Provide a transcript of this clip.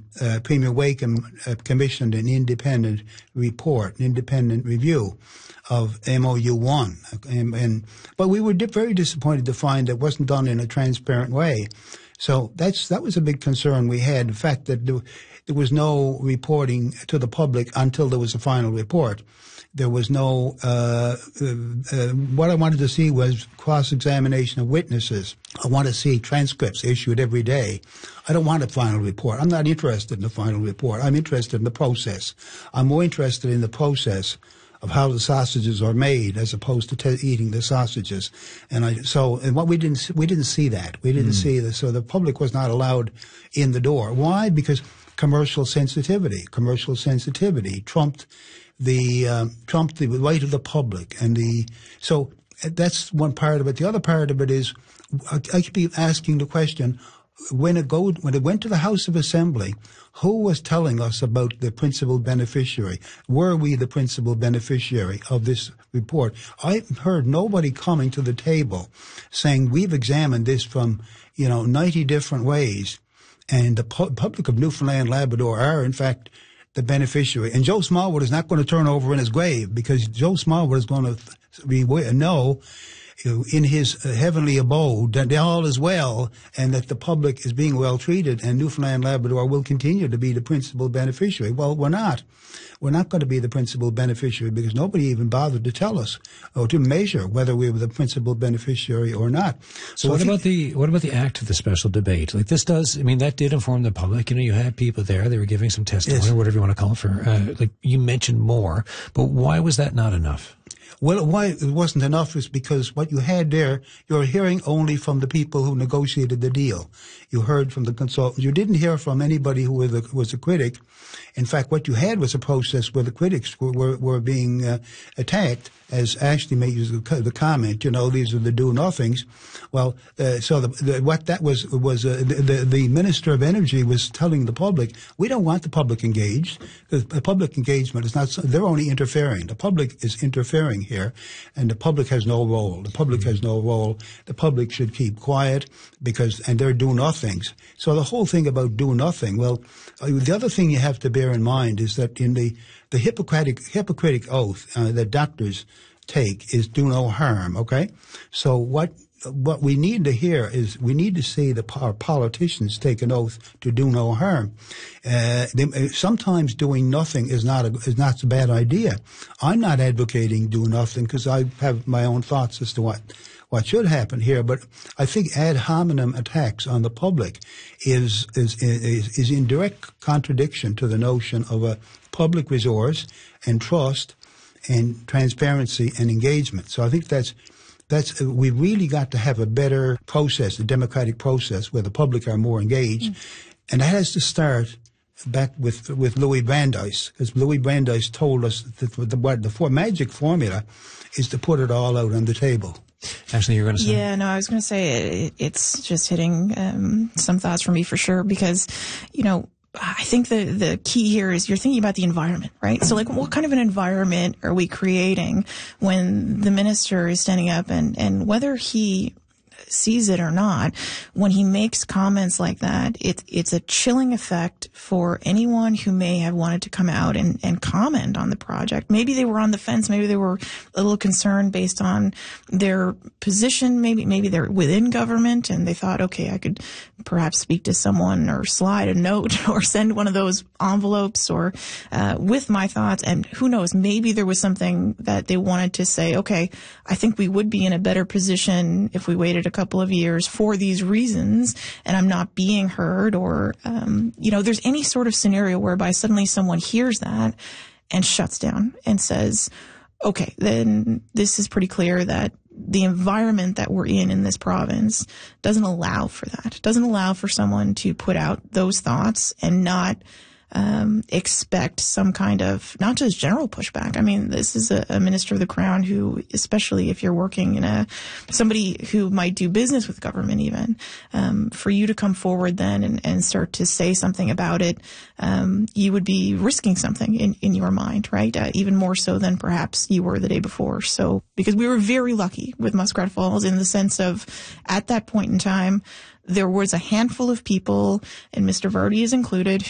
Premier Wakeham commissioned an independent report, an independent review of MOU-1. But we were very disappointed to find that it wasn't done in a transparent way. So that was a big concern we had. The fact that there was no reporting to the public until there was a final report. There was no, what I wanted to see was cross-examination of witnesses. I want to see transcripts issued every day. I don't want a final report. I'm not interested in the final report. I'm interested in the process. I'm more interested in the process of how the sausages are made as opposed to eating the sausages. And what we didn't see that. We didn't see this. So the public was not allowed in the door. Why? Because commercial sensitivity trumped the right of the public, so that's one part of it. The other part of it is, I keep asking the question, when it went to the House of Assembly, who was telling us about the principal beneficiary? Were we the principal beneficiary of this report? I heard nobody coming to the table saying we've examined this from 90 different ways, and the public of Newfoundland, Labrador are in fact the beneficiary. And Joe Smallwood is not going to turn over in his grave, because Joe Smallwood is going to know in his heavenly abode that all is well and that the public is being well treated, and Newfoundland Labrador will continue to be the principal beneficiary. Well, we're not. We're not going to be the principal beneficiary because nobody even bothered to tell us or to measure whether we were the principal beneficiary or not. So what about the act of the special debate? Like this does, that did inform the public. You had people there, they were giving some testimony, or whatever you want to call it, for, like you mentioned more, but why was that not enough? Well, why it wasn't enough is because what you had there, you're hearing only from the people who negotiated the deal. You heard from the consultants. You didn't hear from anybody who was a critic. In fact, what you had was a process where the critics were being attacked, as Ashley made the comment, these are the do-nothings. Well, what that was the Minister of Energy was telling the public, we don't want the public engaged, because public engagement is not, they're only interfering. The public is interfering here, and the public has no role. The public has no role. The public should keep quiet and they're do-nothings. So the whole thing about do-nothing, well, the other thing you have to bear in mind is that in the Hippocratic oath that doctors take is do no harm, okay? So what we need to hear is we need to see our politicians take an oath to do no harm. Sometimes doing nothing is not a bad idea. I'm not advocating do nothing because I have my own thoughts as to what should happen here, but I think ad hominem attacks on the public is in direct contradiction to the notion of a public resource and trust and transparency and engagement. So I think we really got to have a better process, a democratic process where the public are more engaged, and that has to start back with Louis Brandeis, because Louis Brandeis told us that the magic formula is to put it all out on the table. Ashley, you're going to say? Yeah, no, I was going to say it's just hitting some thoughts for me for sure, because, I think the key here is you're thinking about the environment, right? So like what kind of an environment are we creating when the minister is standing up and whether he sees it or not, when he makes comments like that, it's a chilling effect for anyone who may have wanted to come out and comment on the project. Maybe they were on the fence. Maybe they were a little concerned based on their position. Maybe they're within government and they thought, okay, I could perhaps speak to someone or slide a note or send one of those envelopes or with my thoughts. And who knows, maybe there was something that they wanted to say, okay, I think we would be in a better position if we waited a couple of years for these reasons and I'm not being heard, or, there's any sort of scenario whereby suddenly someone hears that and shuts down and says, okay, then this is pretty clear that the environment that we're in this province doesn't allow for that. It doesn't allow for someone to put out those thoughts and not expect some kind of, not just general pushback. I mean, this is a minister of the Crown who, especially if you're working in somebody who might do business with government even, for you to come forward then and start to say something about it, you would be risking something in your mind, right? Even more so than perhaps you were the day before. So, because we were very lucky with Muskrat Falls in the sense of, at that point in time, there was a handful of people, and Mr. Vardy is included,